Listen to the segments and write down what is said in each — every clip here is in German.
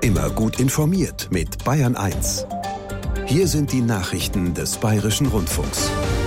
Immer gut informiert mit Bayern 1. Hier sind die Nachrichten des Bayerischen Rundfunks.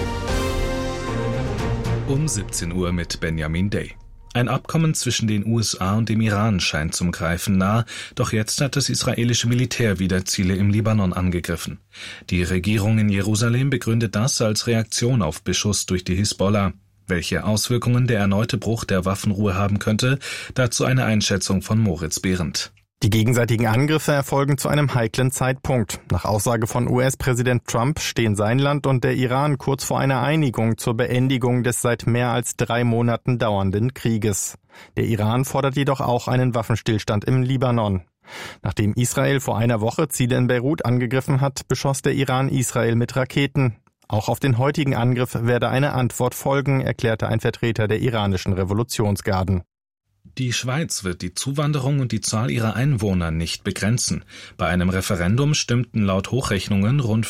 Um 17 Uhr mit Benjamin Day. Ein Abkommen zwischen den USA und dem Iran scheint zum Greifen nah, doch jetzt hat das israelische Militär wieder Ziele im Libanon angegriffen. Die Regierung in Jerusalem begründet das als Reaktion auf Beschuss durch die Hisbollah. Welche Auswirkungen der erneute Bruch der Waffenruhe haben könnte, dazu eine Einschätzung von Moritz Behrendt. Die gegenseitigen Angriffe erfolgen zu einem heiklen Zeitpunkt. Nach Aussage von US-Präsident Trump stehen sein Land und der Iran kurz vor einer Einigung zur Beendigung des seit mehr als 3 Monaten dauernden Krieges. Der Iran fordert jedoch auch einen Waffenstillstand im Libanon. Nachdem Israel vor einer Woche Ziele in Beirut angegriffen hat, beschoss der Iran Israel mit Raketen. Auch auf den heutigen Angriff werde eine Antwort folgen, erklärte ein Vertreter der iranischen Revolutionsgarden. Die Schweiz wird die Zuwanderung und die Zahl ihrer Einwohner nicht begrenzen. Bei einem Referendum stimmten laut Hochrechnungen rund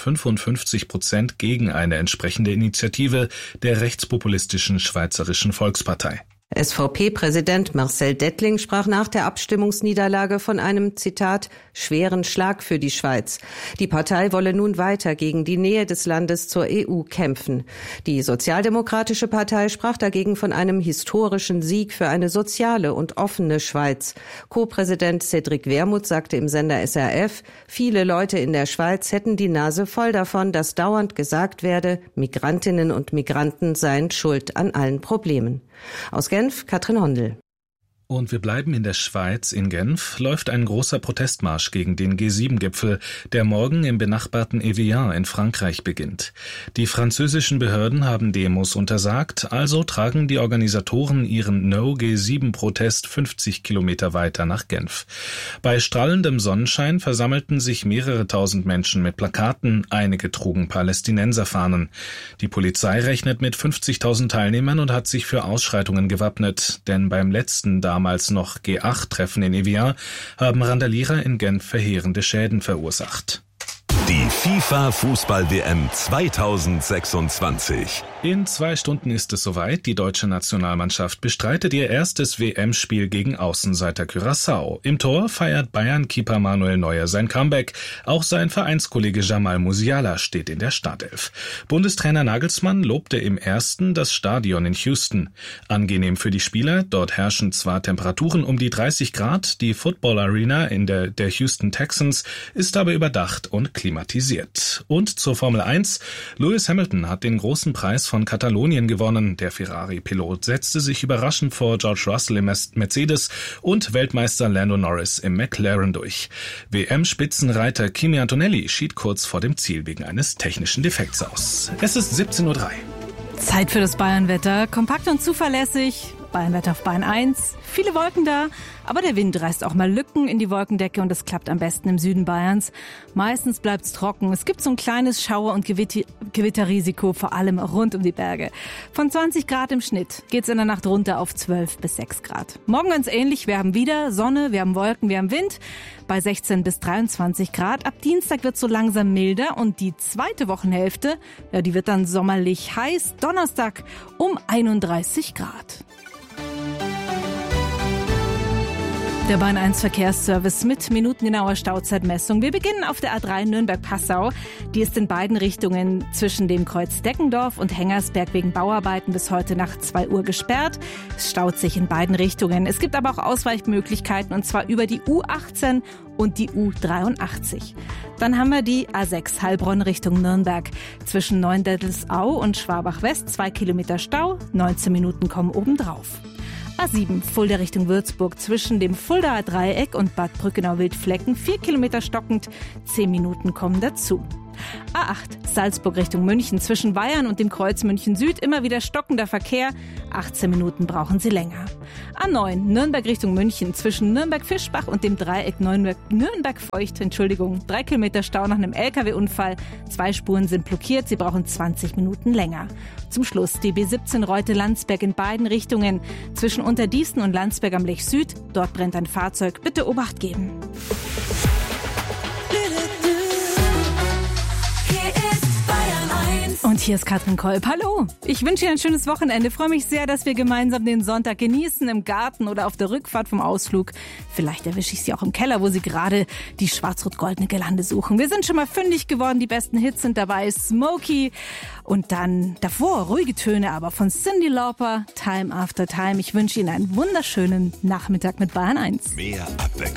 55% gegen eine entsprechende Initiative der rechtspopulistischen Schweizerischen Volkspartei. SVP-Präsident Marcel Dettling sprach nach der Abstimmungsniederlage von einem, Zitat, schweren Schlag für die Schweiz. Die Partei wolle nun weiter gegen die Nähe des Landes zur EU kämpfen. Die Sozialdemokratische Partei sprach dagegen von einem historischen Sieg für eine soziale und offene Schweiz. Co-Präsident Cédric Wermuth sagte im Sender SRF, viele Leute in der Schweiz hätten die Nase voll davon, dass dauernd gesagt werde, Migrantinnen und Migranten seien schuld an allen Problemen. Aus Genf, Katrin Hondel. Und wir bleiben in der Schweiz. In Genf läuft ein großer Protestmarsch gegen den G7-Gipfel, der morgen im benachbarten Evian in Frankreich beginnt. Die französischen Behörden haben Demos untersagt, also tragen die Organisatoren ihren No-G7-Protest 50 Kilometer weiter nach Genf. Bei strahlendem Sonnenschein versammelten sich mehrere tausend Menschen mit Plakaten, einige trugen Palästinenserfahnen. Die Polizei rechnet mit 50.000 Teilnehmern und hat sich für Ausschreitungen gewappnet, denn beim letzten damals noch G8-Treffen in Evian haben Randalierer in Genf verheerende Schäden verursacht. Die FIFA-Fußball-WM 2026. In 2 Stunden ist es soweit. Die deutsche Nationalmannschaft bestreitet ihr erstes WM-Spiel gegen Außenseiter Curaçao. Im Tor feiert Bayern-Keeper Manuel Neuer sein Comeback. Auch sein Vereinskollege Jamal Musiala steht in der Startelf. Bundestrainer Nagelsmann lobte im ersten das Stadion in Houston. Angenehm für die Spieler. Dort herrschen zwar Temperaturen um die 30 Grad. Die Football Arena in der Houston Texans ist aber überdacht und klimatisiert. Und zur Formel 1. Lewis Hamilton hat den großen Preis von Katalonien gewonnen. Der Ferrari-Pilot setzte sich überraschend vor George Russell im Mercedes und Weltmeister Lando Norris im McLaren durch. WM-Spitzenreiter Kimi Antonelli schied kurz vor dem Ziel wegen eines technischen Defekts aus. Es ist 17:03 Uhr. Zeit für das Bayernwetter. Kompakt und zuverlässig. Bayernwetter auf Bayern 1. Viele Wolken da, aber der Wind reißt auch mal Lücken in die Wolkendecke und es klappt am besten im Süden Bayerns. Meistens bleibt's trocken. Es gibt so ein kleines Schauer- und Gewitterrisiko, vor allem rund um die Berge. Von 20 Grad im Schnitt geht's in der Nacht runter auf 12 bis 6 Grad. Morgen ganz ähnlich. Wir haben wieder Sonne, wir haben Wolken, wir haben Wind bei 16 bis 23 Grad. Ab Dienstag wird's so langsam milder und die zweite Wochenhälfte, ja, die wird dann sommerlich heiß. Donnerstag um 31 Grad. Der Bayern 1 Verkehrsservice mit minutengenauer Stauzeitmessung. Wir beginnen auf der A3 Nürnberg-Passau. Die ist in beiden Richtungen zwischen dem Kreuz Deckendorf und Hengersberg wegen Bauarbeiten bis heute nach 2 Uhr gesperrt. Es staut sich in beiden Richtungen. Es gibt aber auch Ausweichmöglichkeiten und zwar über die U18 und die U83. Dann haben wir die A6 Heilbronn Richtung Nürnberg. Zwischen Neuendettelsau und Schwabach-West 2 Kilometer Stau, 19 Minuten kommen obendrauf. A7 Fulda Richtung Würzburg zwischen dem Fuldaer Dreieck und Bad Brückenau-Wildflecken 4 Kilometer stockend, 10 Minuten kommen dazu. A8 Salzburg Richtung München zwischen Weyern und dem Kreuz München Süd immer wieder stockender Verkehr, 18 Minuten brauchen Sie länger. A9 Nürnberg Richtung München zwischen Nürnberg-Fischbach und dem Dreieck Nürnberg-Feucht, 3 Kilometer Stau nach einem LKW-Unfall, 2 Spuren sind blockiert, Sie brauchen 20 Minuten länger. Zum Schluss die B17 Reute-Landsberg in beiden Richtungen zwischen Unterdießen und Landsberg am Lech Süd, dort brennt ein Fahrzeug, bitte Obacht geben. Hier ist Bayern 1. 1. Und hier ist Katrin Kolb. Hallo. Ich wünsche Ihnen ein schönes Wochenende. Freue mich sehr, dass wir gemeinsam den Sonntag genießen, im Garten oder auf der Rückfahrt vom Ausflug. Vielleicht erwische ich Sie auch im Keller, wo Sie gerade die schwarz-rot-goldene Girlande suchen. Wir sind schon mal fündig geworden. Die besten Hits sind dabei. Smokey und dann davor ruhige Töne, aber von Cyndi Lauper, Time After Time. Ich wünsche Ihnen einen wunderschönen Nachmittag mit Bayern 1. Mehr Abwechslung.